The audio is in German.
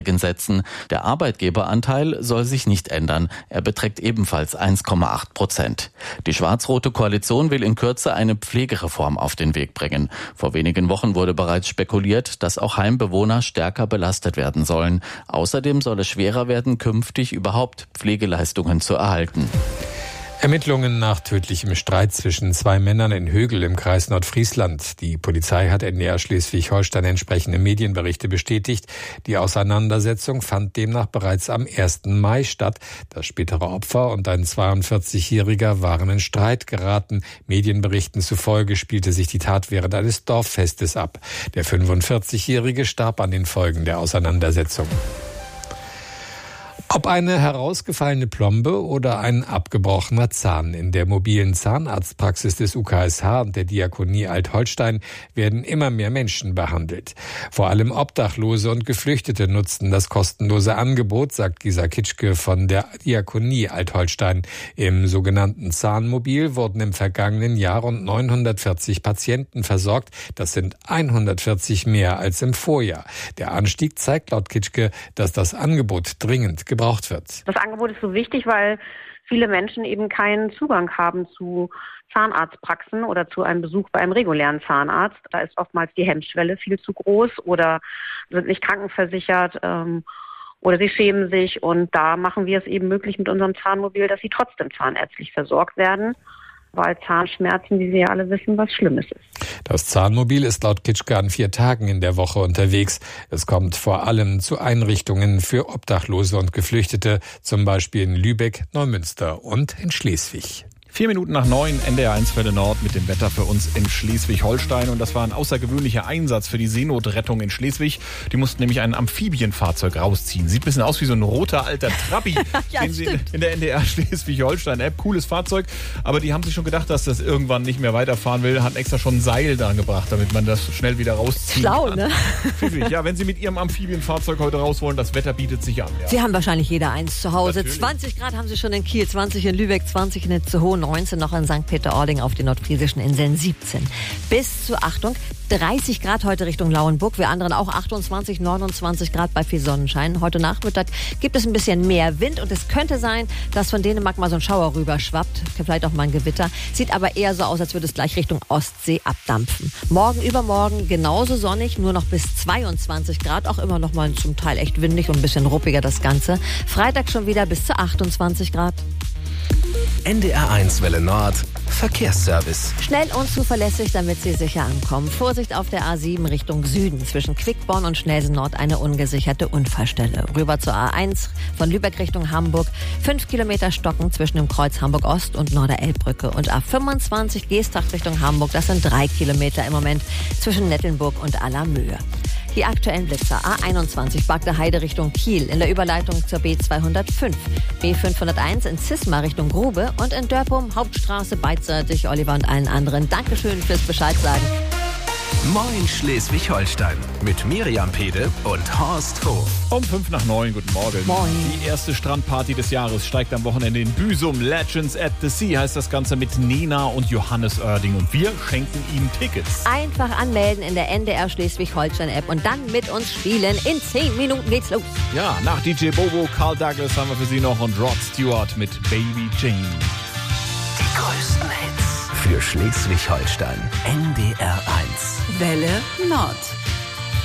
setzen. Der Arbeitgeberanteil soll sich nicht ändern. Er beträgt ebenfalls 1,8%. Die schwarz-rote Koalition will in Kürze eine Pflegereform auf den Weg bringen. Vor wenigen Wochen wurde bereits spekuliert, dass auch Heimbewohner stärker belastet werden sollen. Außerdem soll es schwerer werden, künftig überhaupt Pflegeleistungen zu erhalten. Ermittlungen nach tödlichem Streit zwischen zwei Männern in Högel im Kreis Nordfriesland. Die Polizei hat NDR Schleswig-Holstein entsprechende Medienberichte bestätigt. Die Auseinandersetzung fand demnach bereits am 1. Mai statt. Das spätere Opfer und ein 42-Jähriger waren in Streit geraten. Medienberichten zufolge spielte sich die Tat während eines Dorffestes ab. Der 45-Jährige starb an den Folgen der Auseinandersetzung. Ob eine herausgefallene Plombe oder ein abgebrochener Zahn. In der mobilen Zahnarztpraxis des UKSH und der Diakonie Alt-Holstein werden immer mehr Menschen behandelt. Vor allem Obdachlose und Geflüchtete nutzten das kostenlose Angebot, sagt Gisa Kitschke von der Diakonie Alt-Holstein. Im sogenannten Zahnmobil wurden im vergangenen Jahr rund 940 Patienten versorgt. Das sind 140 mehr als im Vorjahr. Der Anstieg zeigt laut Kitschke, dass das Angebot dringend gebraucht wird. Das Angebot ist so wichtig, weil viele Menschen eben keinen Zugang haben zu Zahnarztpraxen oder zu einem Besuch bei einem regulären Zahnarzt. Da ist oftmals die Hemmschwelle viel zu groß oder sind nicht krankenversichert oder sie schämen sich. Und da machen wir es eben möglich mit unserem Zahnmobil, dass sie trotzdem zahnärztlich versorgt werden, weil Zahnschmerzen, wie Sie ja alle wissen, was Schlimmes ist. Das Zahnmobil ist laut Kitschke an 4 Tagen in der Woche unterwegs. Es kommt vor allem zu Einrichtungen für Obdachlose und Geflüchtete, zum Beispiel in Lübeck, Neumünster und in Schleswig. 9:04, NDR1 Welle Nord mit dem Wetter für uns in Schleswig-Holstein. Und das war ein außergewöhnlicher Einsatz für die Seenotrettung in Schleswig. Die mussten nämlich ein Amphibienfahrzeug rausziehen. Sieht ein bisschen aus wie so ein roter alter Trabi, ja, den Sie in der NDR Schleswig-Holstein-App. Cooles Fahrzeug. Aber die haben sich schon gedacht, dass das irgendwann nicht mehr weiterfahren will. Hatten extra schon ein Seil da gebracht, damit man das schnell wieder rausziehen Schlau, kann. Ne? Pfiffig. Ja, wenn Sie mit Ihrem Amphibienfahrzeug heute raus wollen, das Wetter bietet sich an. Ja. Sie haben wahrscheinlich jeder eins zu Hause. Natürlich. 20 Grad haben Sie schon in Kiel, 20 in Lübeck, 20 in Itzehoe, 19 noch in St. Peter-Ording auf den nordfriesischen Inseln, 17. Bis zu, Achtung, 30 Grad heute Richtung Lauenburg. Wir anderen auch 28, 29 Grad bei viel Sonnenschein. Heute Nachmittag gibt es ein bisschen mehr Wind und es könnte sein, dass von Dänemark mal so ein Schauer rüberschwappt. Vielleicht auch mal ein Gewitter. Sieht aber eher so aus, als würde es gleich Richtung Ostsee abdampfen. Morgen, übermorgen genauso sonnig, nur noch bis 22 Grad. Auch immer noch mal zum Teil echt windig und ein bisschen ruppiger das Ganze. Freitag schon wieder bis zu 28 Grad. NDR1 Welle Nord, Verkehrsservice. Schnell und zuverlässig, damit Sie sicher ankommen. Vorsicht auf der A7 Richtung Süden. Zwischen Quickborn und Schnelsen Nord eine ungesicherte Unfallstelle. Rüber zur A1 von Lübeck Richtung Hamburg. 5 Kilometer Stocken zwischen dem Kreuz Hamburg Ost und Norder-Elbbrücke. Und A25 Geesthacht Richtung Hamburg. Das sind 3 Kilometer im Moment zwischen Nettelnburg und Allermöhe. Die aktuellen Blitzer. A21 Bagde Heide Richtung Kiel in der Überleitung zur B205. B501 in Zisma Richtung Grube und in Dörpum Hauptstraße beidseitig. Oliver und allen anderen. Dankeschön fürs Bescheid sagen. Moin Schleswig-Holstein mit Miriam Pede und Horst Hof. 8:05, guten Morgen. Moin. Die erste Strandparty des Jahres steigt am Wochenende in Büsum. Legends at the Sea heißt das Ganze mit Nena und Johannes Oerding. Und wir schenken Ihnen Tickets. Einfach anmelden in der NDR Schleswig-Holstein-App und dann mit uns spielen. In 10 Minuten geht's los. Ja, nach DJ Bobo, Carl Douglas haben wir für Sie noch und Rod Stewart mit Baby Jane. Die größten Hits für Schleswig-Holstein. NDR1 Welle Nord.